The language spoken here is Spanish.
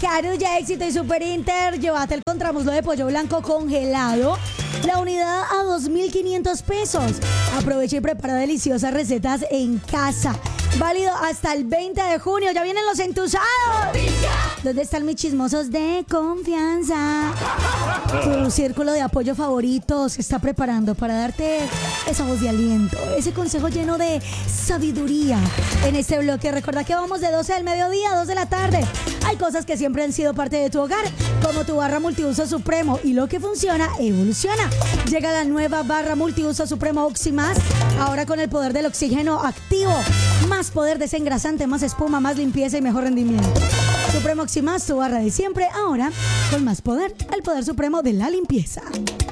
Carulla, Éxito y Super Inter. Llévate el contramuslo de pollo blanco congelado. La unidad a 2.500 pesos. Aprovecha y prepara deliciosas recetas en casa. Válido hasta el 20 de junio. Ya vienen los entusados. ¿Dónde están mis chismosos de confianza? Tu círculo de apoyo favorito se está preparando para darte esa voz de aliento, ese consejo lleno de sabiduría. En este bloque, recuerda que vamos de 12 del mediodía a 2 de la tarde. Hay cosas que siempre han sido parte de tu hogar, como tu barra multiuso supremo, y lo que funciona, evoluciona. Llega la nueva barra multiuso supremo Oxymas, ahora con el poder del oxígeno activo. Más poder desengrasante, más espuma, más limpieza y mejor rendimiento. Supremo Oxymas, tu barra de siempre, ahora con más poder, el poder supremo de la limpieza.